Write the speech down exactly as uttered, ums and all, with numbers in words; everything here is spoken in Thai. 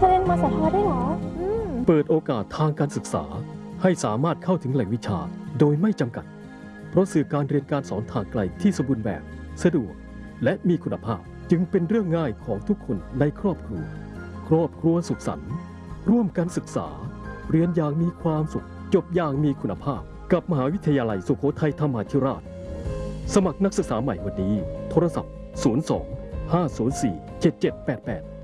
อเรียนมสทได้เหรออืมเปิดโอกาสทางการศึกษาให้สามารถเข้าถึงแหล่งวิชาโดยไม่จำกัดเพราะสื่อการเรียนการสอนทางไกลที่สมบูรณ์แบบสะดวกและมีคุณภาพจึงเป็นเรื่องง่ายของทุกคนในครอบครัวครอบครัวสุขสันต์ร่วมกันศึกษาเรียนอย่างมีความสุขจบอย่างมีคุณภาพกับมหาวิทยาลัยสุโขทัยธรรมาธิราชสมัครนักศึกษาใหม่วันนี้โทรศัพท์ศูนย์ สอง ห้า ศูนย์ สี่ เจ็ด เจ็ด แปด แปด